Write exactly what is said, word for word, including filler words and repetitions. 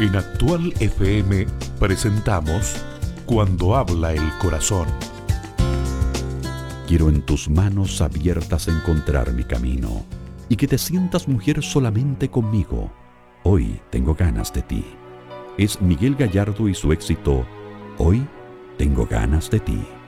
En Actual F M presentamos Cuando habla el corazón. Quiero en tus manos abiertas encontrar mi camino y que te sientas mujer solamente conmigo. Hoy tengo ganas de ti. Es Miguel Gallardo y su éxito Hoy tengo ganas de ti.